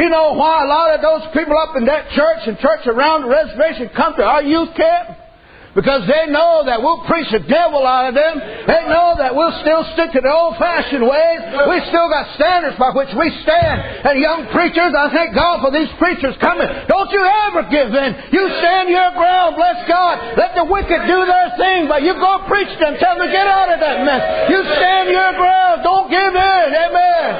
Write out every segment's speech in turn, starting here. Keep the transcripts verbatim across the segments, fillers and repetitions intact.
You know why a lot of those people up in that church and church around the reservation come to our youth camp? Because they know that we'll preach the devil out of them. They know that we'll still stick to the old-fashioned ways. We still got standards by which we stand. And young preachers, I thank God for these preachers coming. Don't you ever give in. You stand your ground, bless God. Let the wicked do their thing, but you go preach to them. Tell them to get out of that mess. You stand your ground. Don't give in. Amen.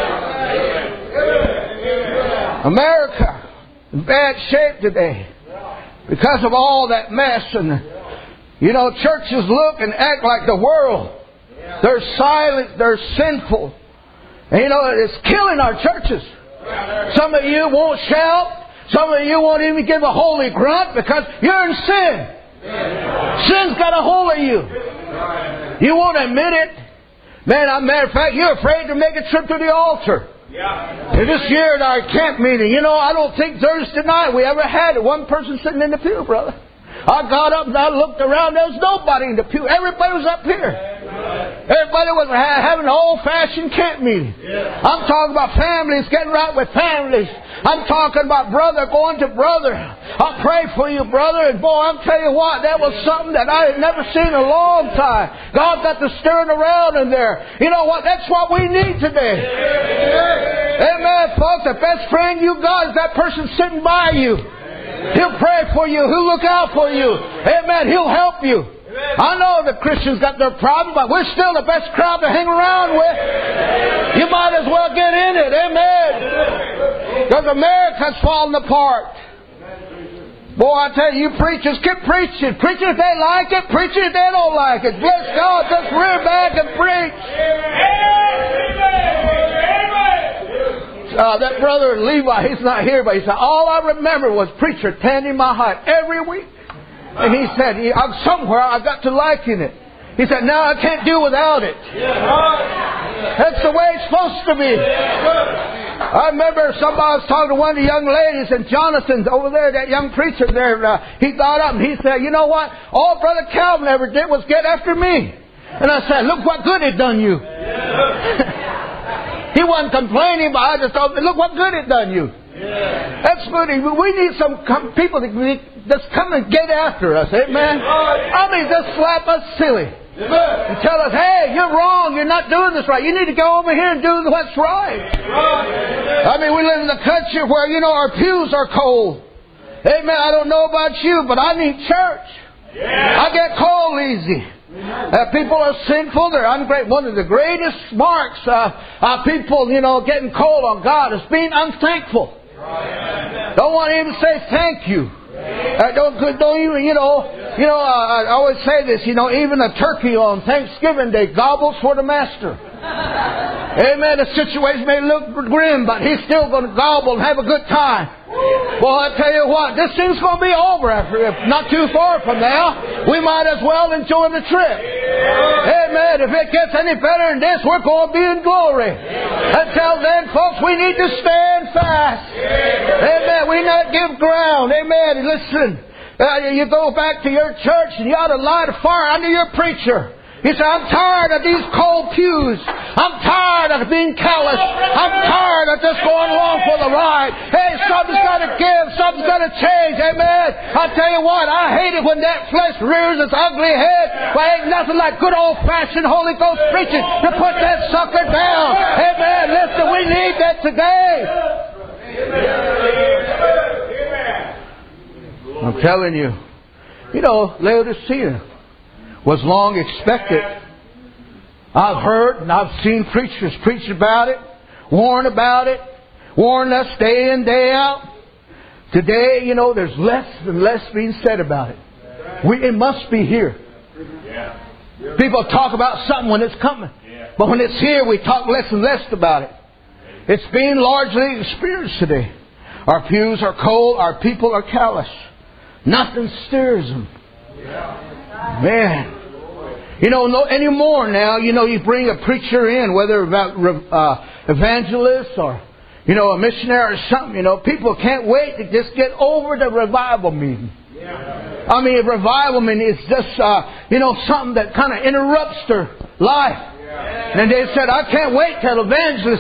America in bad shape today. Because of all that mess, and you know, churches look and act like the world. They're silent, they're sinful. And you know, it's killing our churches. Some of you won't shout. Some of you won't even give a holy grunt because you're in sin. Sin's got a hold of you. You won't admit it. Man, as a matter of fact, you're afraid to make a trip to the altar. Yeah. And this year at our camp meeting, you know, I don't think Thursday night we ever had one person sitting in the pew, brother. I got up and I looked around. There was nobody in the pew. Everybody was up here. Everybody was having an old-fashioned camp meeting. I'm talking about families getting right with families. I'm talking about brother going to brother. I'll pray for you, brother. And boy, I'll tell you what, that was something that I had never seen in a long time. God got to stirring around in there. You know what? That's what we need today. Amen, folks. The best friend you got is that person sitting by you. He'll pray for you. He'll look out for you. Amen. He'll help you. I know the Christians got their problems, but we're still the best crowd to hang around with. You might as well get in it. Amen. Because America's falling apart. Boy, I tell you, you preachers, keep preaching. Preach it if they like it. Preach it if they don't like it. Bless God. Just rear back and preach. Uh, that brother Levi, he's not here, but he said, all I remember was preacher tending my heart every week. And he said, I'm somewhere I got to liking it. He said, no, I can't do without it. That's the way it's supposed to be. I remember somebody was talking to one of the young ladies, and Jonathan over there, that young preacher there, uh, he got up and he said, you know what? All Brother Calvin ever did was get after me. And I said, look what good it done you. He wasn't complaining, but I just thought, look what good it done you. Yeah. That's good. We need some com- people that just come and get after us. Amen. I mean, just slap us silly. And tell us, hey, you're wrong. You're not doing this right. You need to go over here and do what's right. I mean, we live in a country where, you know, our pews are cold. Amen. I don't know about you, but I need church. I get cold easy. Uh, people are sinful. They're ungrateful. One of the greatest marks of uh, uh, people, you know, getting cold on God is being unthankful. Right. Don't want to even say thank you. Uh, don't don't even, you know, you know. Uh, I always say this. You know, even a turkey on Thanksgiving Day gobbles for the master. Amen. The situation may look grim, but he's still going to gobble and have a good time. Well, I tell you what, this thing's going to be over after not too far from now. We might as well enjoy the trip. Amen. If it gets any better than this, we're going to be in glory. Until then, folks, we need to stand fast. Amen. We not give ground. Amen. Listen, uh, you go back to your church and you ought to light a fire under your preacher. He said, I'm tired of these cold pews. I'm tired of being callous. I'm tired of just going along for the ride. Hey, something's got to give. Something's got to change. Amen. I tell you what, I hate it when that flesh rears its ugly head. But ain't nothing like good old-fashioned Holy Ghost preaching to put that sucker down. Amen. Listen, we need that today. I'm telling you. You know, Laodicea was long expected. I've heard and I've seen preachers preach about it, warn about it, warn us day in, day out. Today, you know, there's less and less being said about it. We, it must be here. People talk about something when it's coming. But when it's here, we talk less and less about it. It's being largely experienced today. Our pews are cold. Our people are callous. Nothing stirs them. Man. You know, no anymore now, you know, you bring a preacher in, whether about uh, evangelist or, you know, a missionary or something, you know, people can't wait to just get over the revival meeting. Yeah. I mean, a revival meeting is just, uh, you know, something that kind of interrupts their life. Yeah. And they said, I can't wait till evangelist